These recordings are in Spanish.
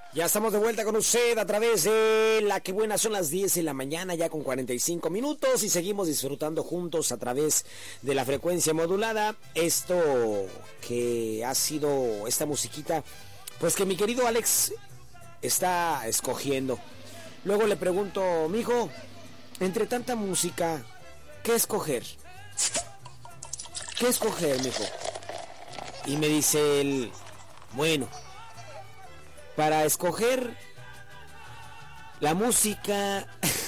Ya estamos de vuelta con usted a través de La Que Buena. Son las 10 de la mañana, ya con 45 minutos, y seguimos disfrutando juntos a través de la frecuencia modulada. Esto que ha sido esta musiquita, pues que mi querido Alex está escogiendo. Luego le pregunto, mijo, entre tanta música, ¿qué escoger? ¿Qué escoger, mijo? Y me dice él, bueno, para escoger la música,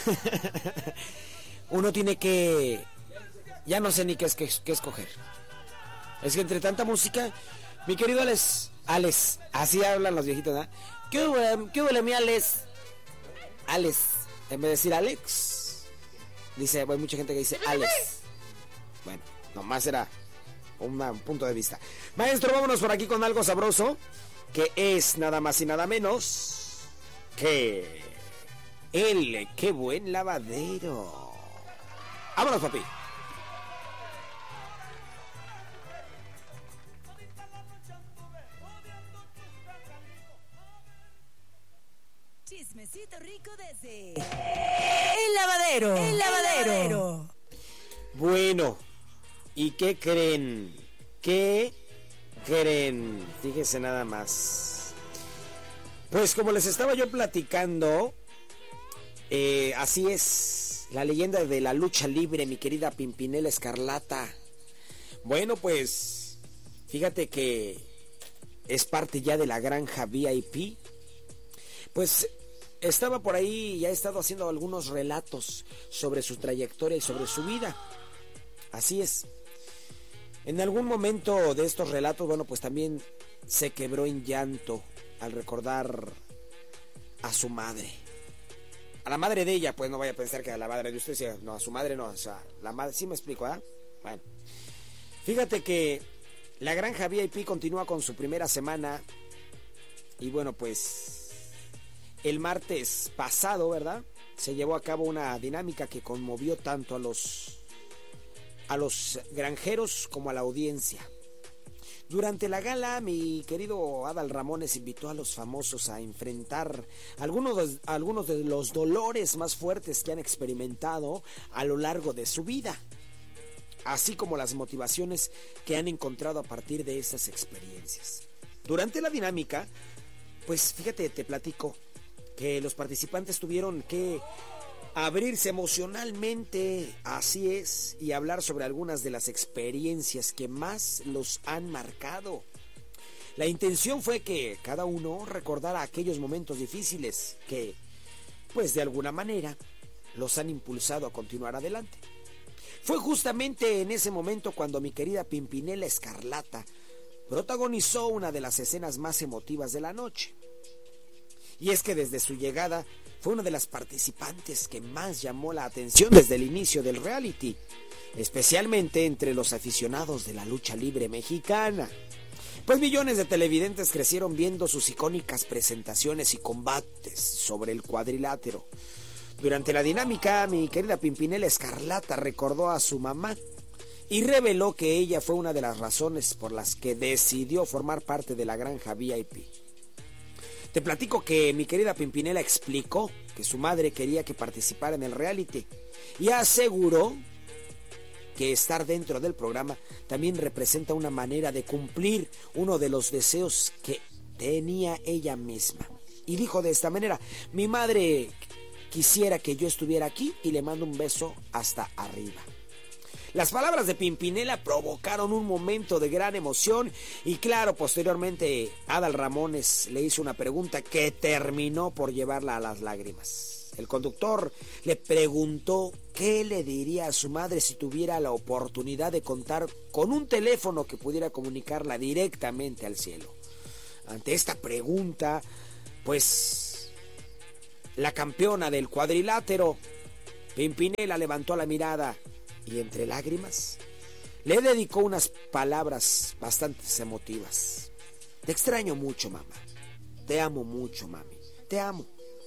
uno tiene que... Ya no sé ni qué escoger. Es que entre tanta música, mi querido Alex, así hablan los viejitos, ¿no? ¿Qué huele mi Alex? Alex, en vez de decir Alex, dice, hay mucha gente que dice Alex. Bueno, nomás era un punto de vista. Maestro, vámonos por aquí con algo sabroso, que es nada más y nada menos que el Qué Buen Lavadero. Vámonos, papi. Chismecito rico desde El Lavadero. El Lavadero. Bueno, ¿y qué creen? ¿Qué creen? Fíjense nada más. Pues como les estaba yo platicando, así es la leyenda de la lucha libre, mi querida Pimpinela Escarlata. Bueno, pues fíjate que es parte ya de la granja VIP. Pues estaba por ahí y ha estado haciendo algunos relatos sobre su trayectoria y sobre su vida. Así es. En algún momento de estos relatos, bueno, pues también se quebró en llanto al recordar a su madre. A la madre de ella, pues no vaya a pensar que a la madre de usted, no, a su madre no, o sea, la madre, sí me explico, ¿ah? Bueno, fíjate que la granja VIP continúa con su primera semana y bueno, pues el martes pasado, ¿verdad? Se llevó a cabo una dinámica que conmovió tanto a los granjeros como a la audiencia. Durante la gala, mi querido Adal Ramones invitó a los famosos a enfrentar algunos de los dolores más fuertes que han experimentado a lo largo de su vida, así como las motivaciones que han encontrado a partir de esas experiencias. Durante la dinámica, pues fíjate, te platico que los participantes tuvieron que abrirse emocionalmente, así es, y hablar sobre algunas de las experiencias que más los han marcado. La intención fue que cada uno recordara aquellos momentos difíciles que, pues de alguna manera, los han impulsado a continuar adelante. Fue justamente en ese momento cuando mi querida Pimpinela Escarlata protagonizó una de las escenas más emotivas de la noche. Y es que desde su llegada fue una de las participantes que más llamó la atención desde el inicio del reality, especialmente entre los aficionados de la lucha libre mexicana. Pues millones de televidentes crecieron viendo sus icónicas presentaciones y combates sobre el cuadrilátero. Durante la dinámica, mi querida Pimpinela Escarlata recordó a su mamá y reveló que ella fue una de las razones por las que decidió formar parte de la granja VIP. Te platico que mi querida Pimpinela explicó que su madre quería que participara en el reality y aseguró que estar dentro del programa también representa una manera de cumplir uno de los deseos que tenía ella misma. Y dijo de esta manera: mi madre quisiera que yo estuviera aquí y le mando un beso hasta arriba. Las palabras de Pimpinela provocaron un momento de gran emoción y claro, posteriormente Adal Ramones le hizo una pregunta que terminó por llevarla a las lágrimas. El conductor le preguntó qué le diría a su madre si tuviera la oportunidad de contar con un teléfono que pudiera comunicarla directamente al cielo. Ante esta pregunta, pues la campeona del cuadrilátero, Pimpinela, levantó la mirada y entre lágrimas le dedicó unas palabras bastante emotivas. Te extraño mucho, mamá. Te amo mucho, mami. Te amo.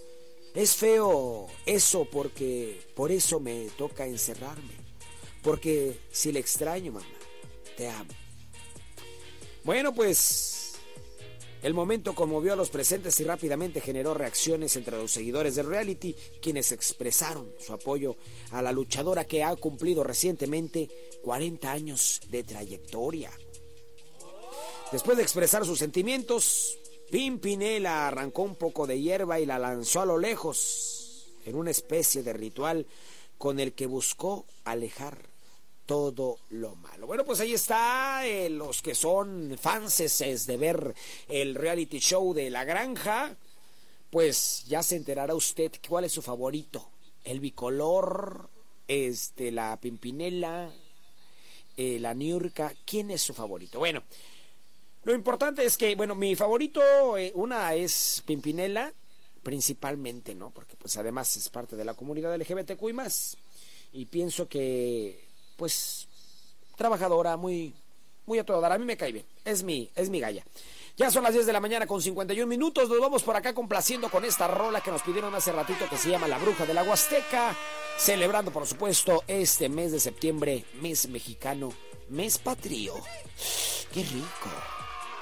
Es feo eso porque por eso me toca encerrarme. Porque si le extraño, mamá, te amo. Bueno, pues El momento conmovió a los presentes y rápidamente generó reacciones entre los seguidores del reality, quienes expresaron su apoyo a la luchadora que ha cumplido recientemente 40 años de trayectoria. Después de expresar sus sentimientos, Pimpinela arrancó un poco de hierba y la lanzó a lo lejos, en una especie de ritual con el que buscó alejar todo lo malo. Bueno, pues ahí está, los que son fanses de ver el reality show de La Granja, pues ya se enterará usted cuál es su favorito. El bicolor, la Pimpinela, la Niurka, ¿quién es su favorito? Bueno, lo importante es que, bueno, mi favorito, una es Pimpinela, principalmente, ¿no? Porque pues además es parte de la comunidad LGBTQ y más. Y pienso que, pues, trabajadora, muy a todo dar. A mí me cae bien, es mi galla. Ya son las 10 de la mañana con 51 minutos. Nos vamos por acá complaciendo con esta rola que nos pidieron hace ratito, que se llama La Bruja de la Huasteca. Celebrando, por supuesto, este mes de septiembre, mes mexicano, mes patrio. ¡Qué rico!